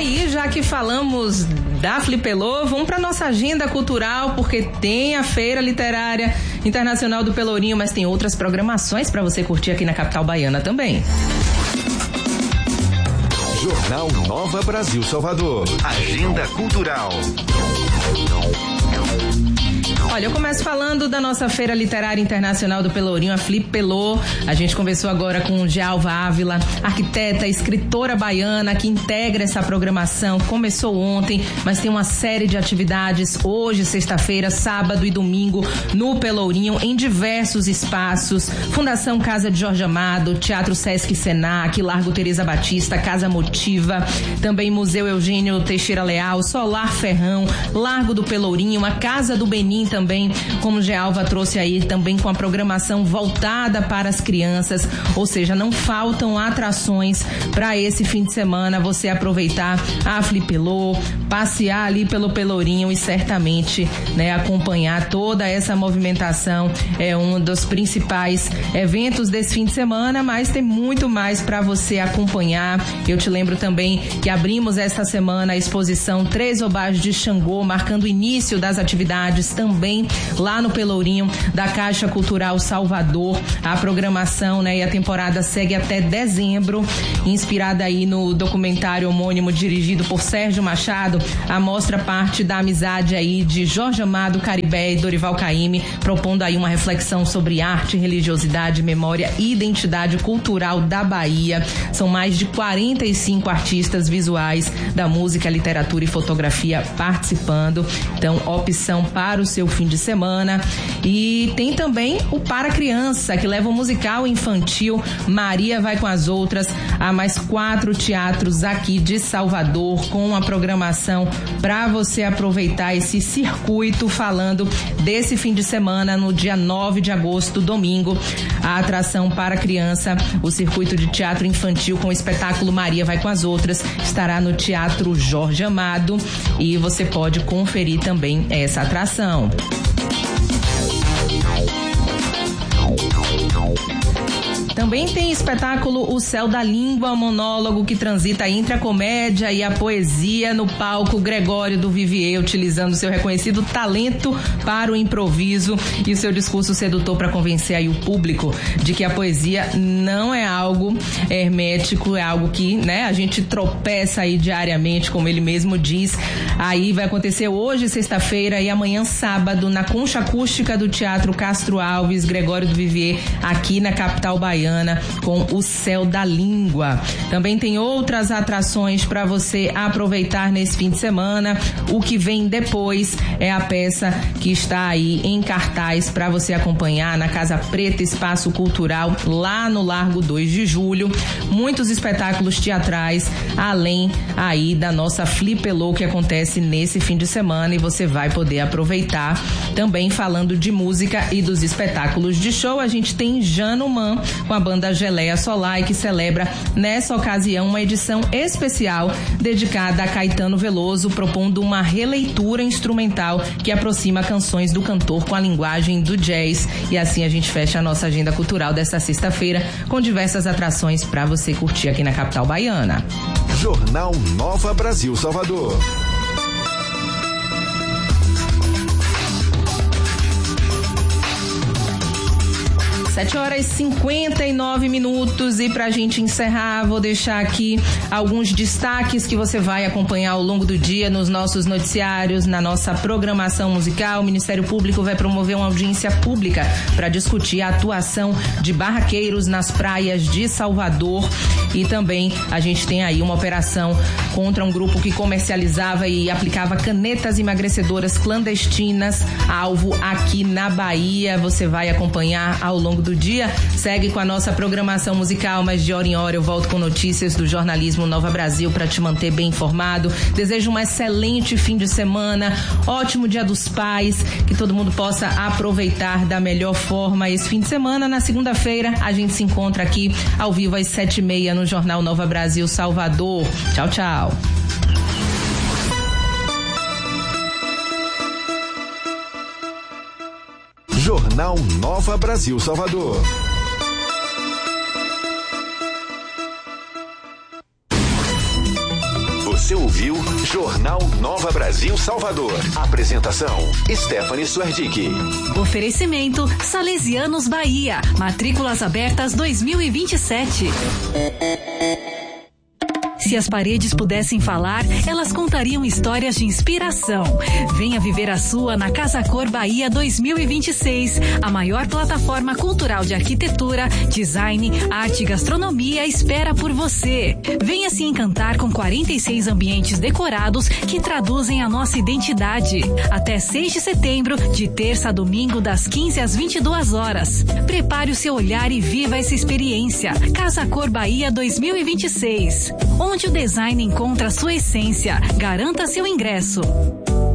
aí, já que falamos da Flipelô, vamos para nossa agenda cultural, porque tem a Feira Literária Internacional do Pelourinho, mas tem outras programações para você curtir aqui na capital baiana também. Jornal Nova Brasil Salvador. Agenda cultural. Olha, eu começo falando da nossa Feira Literária Internacional do Pelourinho, a Flipelô. A gente conversou agora com Djalva Ávila, arquiteta, escritora baiana, que integra essa programação. Começou ontem, mas tem uma série de atividades hoje, sexta-feira, sábado e domingo, no Pelourinho, em diversos espaços. Fundação Casa de Jorge Amado, Teatro Sesc Senac, Largo Teresa Batista, Casa Motiva, também Museu Eugênio Teixeira Leal, Solar Ferrão, Largo do Pelourinho, a Casa do Benim também, como Djalva trouxe aí, também com a programação voltada para as crianças, ou seja, não faltam atrações para esse fim de semana, você aproveitar a Flipelô, passear ali pelo Pelourinho e certamente, né, acompanhar toda essa movimentação. É um dos principais eventos desse fim de semana, mas tem muito mais para você acompanhar. Eu te lembro também que abrimos esta semana a exposição Três Obás de Xangô, marcando o início das atividades também lá no Pelourinho da Caixa Cultural Salvador. A programação, né, e a temporada segue até dezembro, inspirada aí no documentário homônimo dirigido por Sérgio Machado. A mostra parte da amizade aí de Jorge Amado Caribé e Dorival Caymmi, propondo aí uma reflexão sobre arte, religiosidade, memória e identidade cultural da Bahia. São mais de 45 artistas visuais da música, literatura e fotografia participando. Então, opção para o seu fim de semana. E tem também o Para Criança, que leva o musical infantil Maria Vai com as Outras a mais 4 teatros aqui de Salvador, com a programação para você aproveitar esse circuito. Falando desse fim de semana, no dia 9 de agosto, domingo, a atração Para Criança, o circuito de teatro infantil com o espetáculo Maria Vai com as Outras, estará no Teatro Jorge Amado e você pode conferir também essa atração. Também tem espetáculo O Céu da Língua, monólogo que transita entre a comédia e a poesia no palco Gregório do Vivier, utilizando seu reconhecido talento para o improviso e o seu discurso sedutor para convencer aí o público de que a poesia não é algo hermético, é algo que, né, a gente tropeça aí diariamente, como ele mesmo diz. Aí vai acontecer hoje, sexta-feira, e amanhã, sábado, na Concha Acústica do Teatro Castro Alves, Gregório do Vivier, aqui na capital baiana, com O Céu da Língua. Também tem outras atrações para você aproveitar nesse fim de semana. O que vem depois é a peça que está aí em cartaz para você acompanhar na Casa Preta Espaço Cultural, lá no Largo 2 de Julho. Muitos espetáculos teatrais, além aí da nossa Flipelô, que acontece nesse fim de semana, e você vai poder aproveitar. Também falando de música e dos espetáculos de show, a gente tem Januman com a banda Geleia Solar, que celebra nessa ocasião uma edição especial dedicada a Caetano Veloso, propondo uma releitura instrumental que aproxima canções do cantor com a linguagem do jazz. E assim a gente fecha a nossa agenda cultural desta sexta-feira com diversas atrações para você curtir aqui na capital baiana. Jornal Nova Brasil Salvador. 7h59 e pra gente encerrar, vou deixar aqui alguns destaques que você vai acompanhar ao longo do dia nos nossos noticiários, na nossa programação musical. O Ministério Público vai promover uma audiência pública para discutir a atuação de barraqueiros nas praias de Salvador, e também a gente tem aí uma operação contra um grupo que comercializava e aplicava canetas emagrecedoras clandestinas, alvo aqui na Bahia. Você vai acompanhar ao longo do dia. Segue com a nossa programação musical, mas de hora em hora eu volto com notícias do jornalismo Nova Brasil para te manter bem informado. Desejo um excelente fim de semana, ótimo Dia dos Pais, que todo mundo possa aproveitar da melhor forma esse fim de semana. Na segunda-feira a gente se encontra aqui ao vivo às 7h30 no Jornal Nova Brasil Salvador. Tchau, tchau. Jornal Nova Brasil Salvador. Você ouviu Jornal Nova Brasil Salvador. Apresentação, Stephanie Suerdick. Oferecimento Salesianos Bahia. Matrículas abertas 2027. Se as paredes pudessem falar, elas contariam histórias de inspiração. Venha viver a sua na Casa Cor Bahia 2026, a maior plataforma cultural de arquitetura, design, arte e gastronomia espera por você. Venha se encantar com 46 ambientes decorados que traduzem a nossa identidade. Até 6 de setembro, de terça a domingo, das 15 às 22 horas. Prepare o seu olhar e viva essa experiência. Casa Cor Bahia 2026. Onde o design encontra sua essência. Garanta seu ingresso.